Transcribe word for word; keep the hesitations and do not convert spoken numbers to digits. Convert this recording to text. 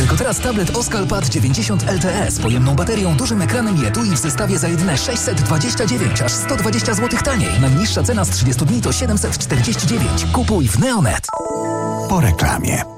Tylko teraz tablet Oskal Pad dziewięćdziesiąt L T E z pojemną baterią, dużym ekranem i etui w zestawie za jedyne sześćset dwadzieścia dziewięć, aż sto dwadzieścia złotych taniej. Najniższa cena z trzydziestu dni to siedemset czterdzieści dziewięć. Kupuj w Neonet. Po reklamie.